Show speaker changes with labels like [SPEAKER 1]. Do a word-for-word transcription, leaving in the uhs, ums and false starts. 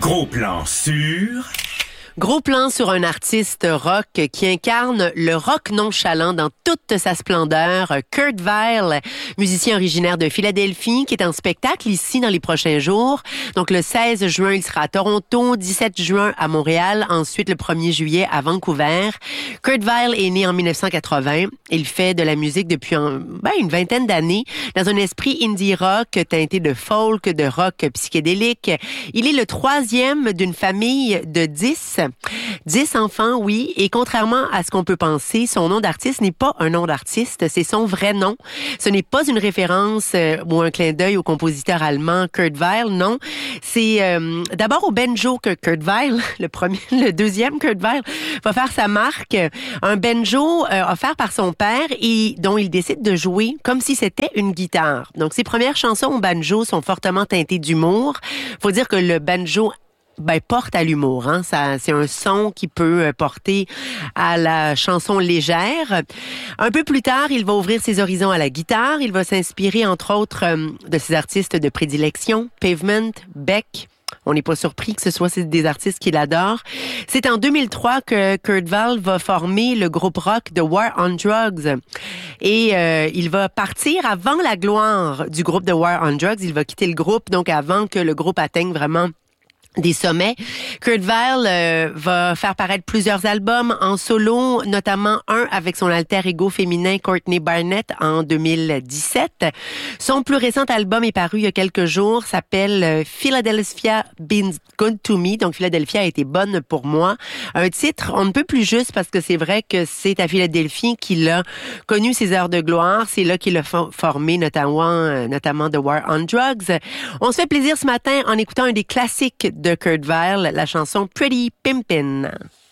[SPEAKER 1] Gros plan sur...
[SPEAKER 2] Gros plan sur un artiste rock qui incarne le rock nonchalant dans toute sa splendeur, Kurt Vile, musicien originaire de Philadelphie, qui est en spectacle ici dans les prochains jours. Donc le seize juin, il sera à Toronto, dix-sept juin à Montréal, ensuite le premier juillet à Vancouver. Kurt Vile est né en dix-neuf cent quatre-vingts. Il fait de la musique depuis un, ben, une vingtaine d'années dans un esprit indie rock teinté de folk, de rock psychédélique. Il est le troisième d'une famille de dix. Dix enfants, oui, et contrairement à ce qu'on peut penser, son nom d'artiste n'est pas un nom d'artiste, c'est son vrai nom. Ce n'est pas une référence euh, ou un clin d'œil au compositeur allemand Kurt Vile, non. C'est euh, d'abord au banjo que Kurt Vile, le premier, le deuxième Kurt Vile, va faire sa marque. Un banjo euh, offert par son père et dont il décide de jouer comme si c'était une guitare. Donc, ses premières chansons au banjo sont fortement teintées d'humour. Faut dire que le banjo Ben, porte à l'humour, hein. Ça, c'est un son qui peut porter à la chanson légère. Un peu plus tard, il va ouvrir ses horizons à la guitare. Il va s'inspirer, entre autres, euh, de ses artistes de prédilection, Pavement, Beck. On n'est pas surpris que ce soit des artistes qu'il adore. C'est en deux mille trois que Kurt Vile va former le groupe rock The War on Drugs. Et euh, il va partir avant la gloire du groupe The War on Drugs. Il va quitter le groupe, donc avant que le groupe atteigne vraiment des sommets. Kurt Vile euh, va faire paraître plusieurs albums en solo, notamment un avec son alter ego féminin Courtney Barnett en deux mille dix-sept. Son plus récent album est paru il y a quelques jours, s'appelle Philadelphia Been Good to Me. Donc Philadelphia a été bonne pour moi. Un titre on ne peut plus juste parce que c'est vrai que c'est à Philadelphie qu'il a connu ses heures de gloire. C'est là qu'il a formé notamment, notamment The War on Drugs. On se fait plaisir ce matin en écoutant un des classiques de Kurt Vile, la chanson Pretty Pimpin'.